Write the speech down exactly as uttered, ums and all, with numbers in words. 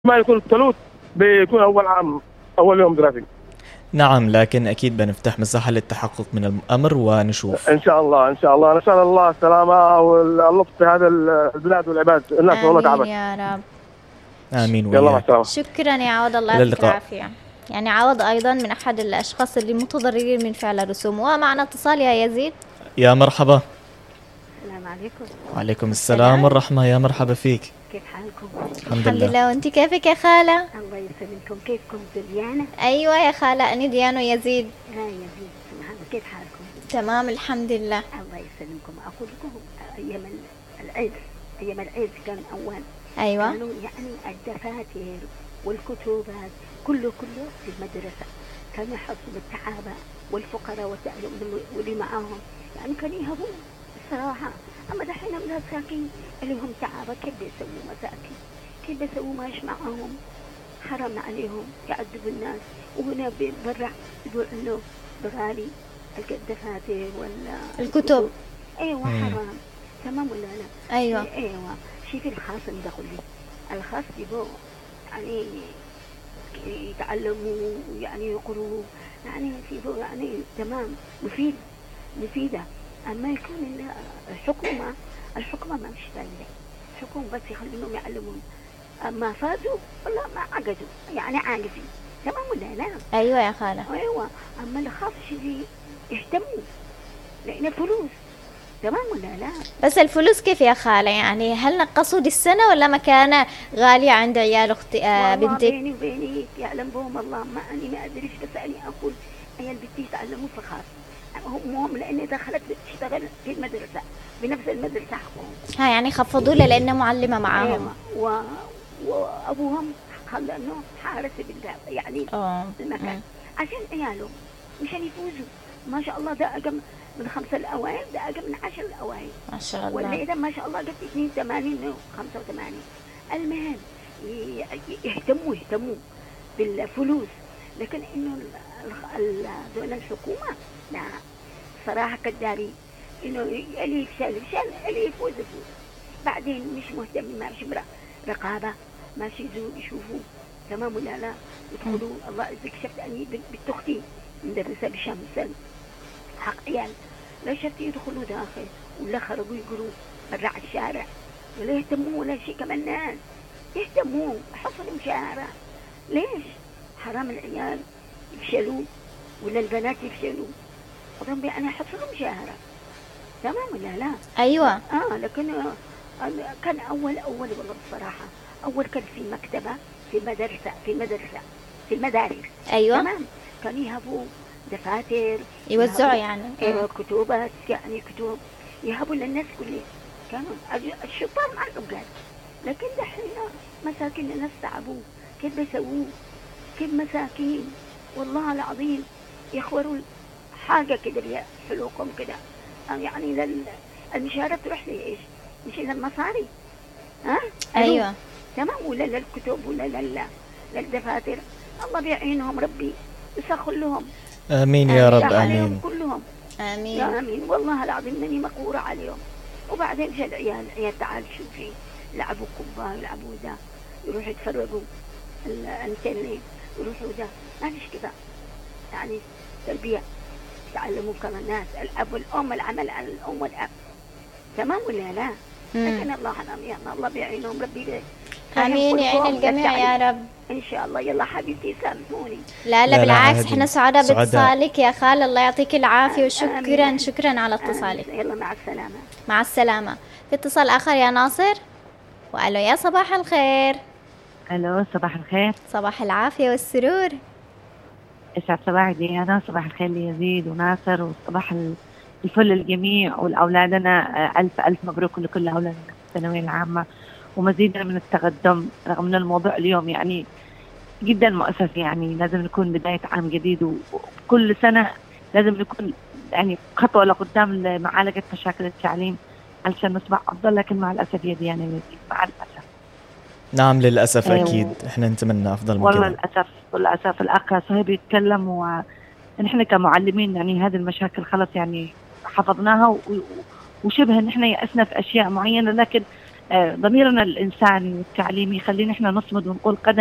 ما يكون الثلوث بيكون أول عام أول يوم دراسي. نعم، لكن أكيد بنفتح مساحة للتحقق من الأمر ونشوف. إن شاء الله إن شاء الله، نسأل الله السلامة واللطف في هذا البلاد والعباد، الناس والله آمين تعبت. يا رب. آمين يلا مع وإياك. السلامة. شكرا يا عوض، الله إلى يعطيك اللقاء. العافية. يعني عوض أيضا من أحد الأشخاص اللي متضررين من فعل الرسوم. ومعنا اتصال يا يزيد. يا مرحبا. السلام عليكم. وعليكم السلام والرحمة، يا مرحبا فيك. كيف حالكم؟ الحمد الحمد لله. لله. وانت كيفك يا خالة؟ الله يسلمكم. كيفكم ديانا؟ أيوة يا خالة، أنا ديانو يزيد. لا يزيد سبحان الله. كيف حالكم؟ تمام الحمد لله. الله يسلمكم. أقول لكم أيام العيد أيام العيد كان أول أيوة. كانوا يعني الدفاتر والكتبات كله كله في المدرسة، كانوا يحصلوا التعابة والفقراء والتعلم واللي معاهم، يعني كانوا يهبون الصراحة. أما دحين المساكين اللي هم تعابة كيف بيسووا مساكين؟ كيف بيسووا ماش معاهم؟ حرام عليهم يعذبوا الناس. وهنا برا يقول إنه بغالي الدفاتر ولا الكتب. أيوة حرام. تمام ولا لا؟ أيوة. أيوة. شوفي الخاص اللي دخل لي الخاص يبغوا يعني يتعلموا يعني يقروا يعني يبغوا يعني تمام مفيد مفيدة. أما يكون الحكومة الحكومة ما مش فايدة. الحكومة بس يخلينهم يعلمون، ما فازوا ولا ما عقدوا يعني عاجزين. تمام ولا لا؟ أيوة يا خالة. أيوة. أما الخاص اللي يهتموا لأن فلوس. تمام ولا لا؟ بس الفلوس كيف يا خالة؟ يعني هل نقصوا دي السنة ولا مكانة غالية عند عيال أختي آه والله بنتك؟ بيني وبينك يعلم بهم الله، ما أني ما أدريش، بس أني أقول عيال بنتي يتعلموا في خاص هم لأني دخلت تشتغل في المدرسة بنفس المدرسة حقهم. ها يعني خفضوا لها لأن معلمة معاهم. أيوة. و... وأبوهم خلى إنه حارس بالله يعني أوه. المكان عشان عيالهم مشان يفوزوا. ما شاء الله ده أقل من خمسة الأوائل، ده أقل من عشر الأوائل ما شاء الله. واللي إذا ما شاء الله قد اثنين وثمانين وخمسة وثمانين. المهم يهتموا يهتموا بالفلوس، لكن إنه دون الحكومة لا صراحة كداري إنه اللي يفشل يفشل اللي يفوز يفوز. بعدين مش مهتم، ما مش رقابة، ما يجوا يشوفوا. تمام ولا لا؟ يدخلوا الله إذا شفت أني بالتختي مدرسة بشمس حق عيال، لا شفت يدخلوا داخل ولا خرجوا يقولوا برا على الشارع ولا يهتموا ولا شيء. كمان ناس يهتموا حصلوا شارع. ليش؟ حرام العيال يفشلوا ولا البنات يفشلوا ربي أنا حصلوا شارع. تمام ولا لا؟ أيوة. آه لكن آه كان أول أول والله بصراحة أول كان في مكتبة في مدرسة في مدرسة في المدارس. أيوة. تمام. كانوا يهبوا دفاتر يوزعوا يعني ايوه كتبات يعني كتب يهبوا للناس كلها. كانوا الشطار ما عندهم قال، لكن دحين مساكين الناس تعبوا. كيف بيسووا؟ كيف مساكين والله العظيم يخوروا حاجة كده حلوكم كده يعني المشارة تروح لي ايش؟ مش إلى المصاري. ها؟ أيوة. تمام. ولا للكتب ولا لل للدفاتر. الله بيعينهم ربي يسخر لهم. آمين يا رب. آمين كلهم. آمين. يا آمين. والله العظيم إنني مقهورة عليهم. وبعدين جاء العيال العيال تعال شوفي لعبوا كبار يلعبوا ذا يروحوا يتفرجوا الانترنت يروحوا ذا ما فيش كذا يعني تربية تعلموا كمان ناس الأب والأم العمل على الأم والأب. تمام ولا لا؟ لكن الله حرام يا الله بيعينهم ربي بي. آمين يعين الجميع يا رب إن شاء الله. يلا حبيبتي سامحوني. لا لا بالعكس احنا سعداء باتصالك يا خالة، الله يعطيك العافية وشكرا. آمين. شكرا على اتصالك. يلا مع السلامة. مع السلامة. في اتصال آخر يا ناصر. وألو يا صباح الخير. ألو صباح الخير. صباح العافية والسرور. يسعد صباحك ديانا. صباح الخير ليزيد وناصر وصباح الفل للجميع والأولادنا. ألف ألف مبروك لكل أولادنا في الثانوية العامة ومزيدا من التقدم رغم أن الموضوع اليوم يعني جدا مؤسف. يعني لازم نكون بداية عام جديد وكل سنة لازم نكون يعني خطوة لقدام لمعالجة مشاكل التعليم علشان نصبح أفضل. لكن مع الأسف يا ديانا يزيد مع الأسف. نعم للأسف. أيوة. أكيد إحنا نتمنى أفضل من والله للأسف للأسف. الأخ صهيب يتكلم ونحن كمعلمين يعني هذه المشاكل خلص يعني حفظناها وشبه نحن يأسنا في أشياء معينة، لكن ضميرنا الإنساني والتعليمي يخلينا إحنا نصمد ونقول قدم